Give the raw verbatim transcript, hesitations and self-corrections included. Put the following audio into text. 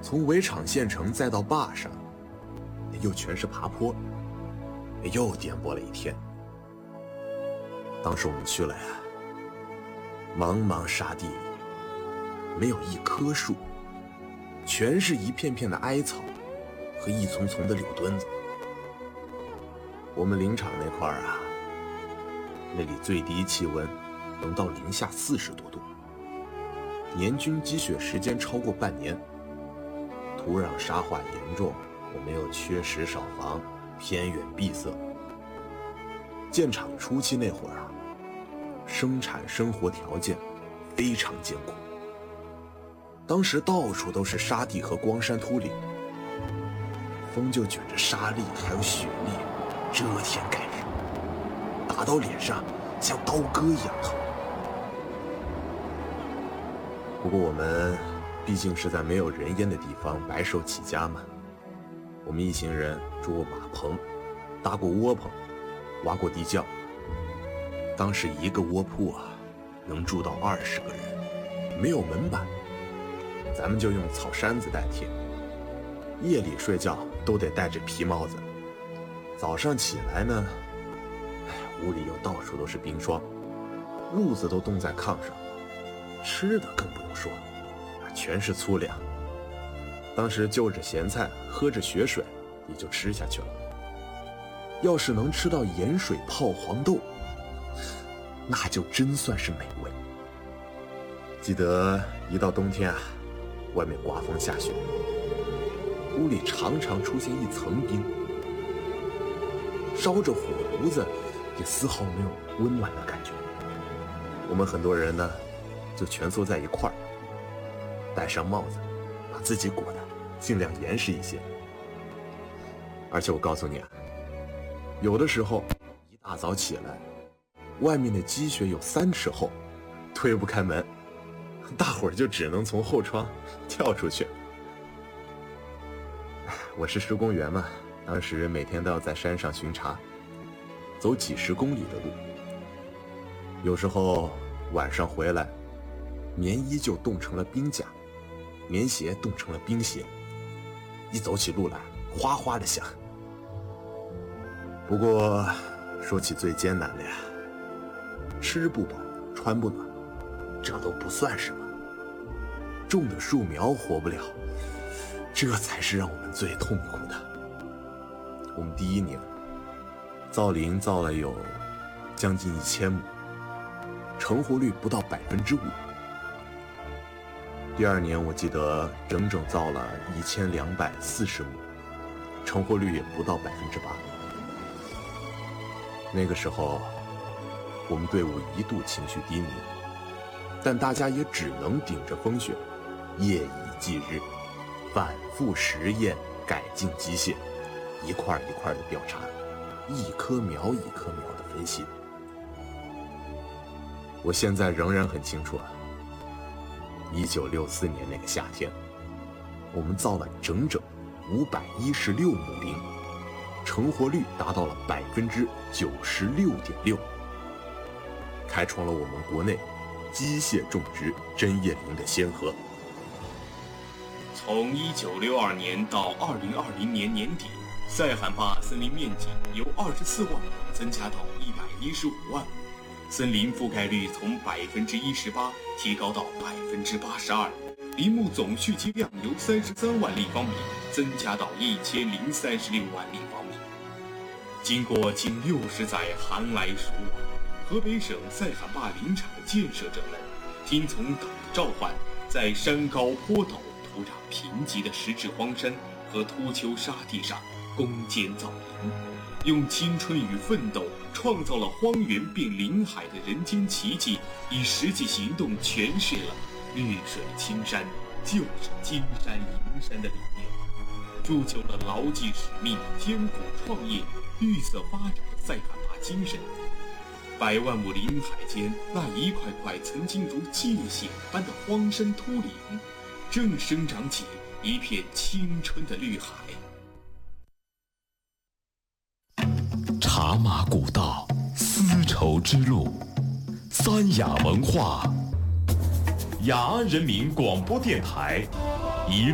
从围场县城再到坝上，又全是爬坡，又颠簸了一天。当时我们去了呀，茫茫沙地里没有一棵树，全是一片片的艾草和一丛丛的柳墩子。我们林场那块儿啊，那里最低气温能到零下四十多度，年均积雪时间超过半年，土壤沙化严重，我们又缺实少防，偏远闭塞。建厂初期那会儿啊，生产生活条件非常艰苦，当时到处都是沙地和光山秃岭，风就卷着沙粒还有雪粒，遮天盖日，打到脸上像刀割一样疼。不过我们毕竟是在没有人烟的地方白手起家嘛，我们一行人住过马棚，搭过窝棚，挖过地窖。当时一个窝铺啊，能住到二十个人，没有门板，咱们就用草山子代替。夜里睡觉都得戴着皮帽子，早上起来呢，屋里又到处都是冰霜，褥子都冻在炕上，吃的更不用说，全是粗粮。当时就着咸菜，喝着雪水，也就吃下去了。要是能吃到盐水泡黄豆，那就真算是美味。记得一到冬天啊，外面刮风下雪，屋里常常出现一层冰，烧着火炉子也丝毫没有温暖的感觉。我们很多人呢，就蜷缩在一块儿，戴上帽子，把自己裹得尽量严实一些。而且我告诉你啊，有的时候一大早起来，外面的积雪有三尺厚，推不开门，大伙儿就只能从后窗跳出去。我是施工员嘛，当时每天都要在山上巡查，走几十公里的路。有时候晚上回来，棉衣就冻成了冰甲，棉鞋冻成了冰鞋，一走起路来哗哗的响。不过说起最艰难的呀，吃不饱穿不暖，这都不算什么，种的树苗活不了，这才是让我们最痛苦的。我们第一年造林造了有将近一千亩，成活率不到百分之五。第二年我记得整整造了一千两百四十亩，成活率也不到百分之八。那个时候我们队伍一度情绪低迷，但大家也只能顶着风雪，夜以继日，反复实验改进机械，一块一块的调查，一棵苗一棵苗的分析。我现在仍然很清楚啊，一九六四年那个夏天，我们造了整整五百一十六亩林，成活率达到了百分之九十六点六，开创了我们国内机械种植针叶林的先河。 从一九六二年到二零二零年年底，塞罕坝森林面积由二十四万亩增加到一百一十五万亩，森林覆盖率从百分之一十八提高到百分之八十二，林木总蓄积量由三十三万立方米增加到一千零三十六万立方米。经过近六十载寒来暑往，河北省塞罕坝林场建设者们听从党的召唤，在山高坡陡、土壤贫瘠的石质荒山和秃丘沙地上攻坚造林，用青春与奋斗创造了荒原变林海的人间奇迹，以实际行动诠释了绿水青山就是金山银山的理念，铸就了牢记使命、艰苦创业、绿色发展的塞罕坝精神。百万亩林海间那一块块曾经如界限般的荒山秃岭，正生长起一片青春的绿海。 茶马古道，丝绸之路，三雅文化，雅安人民广播电台一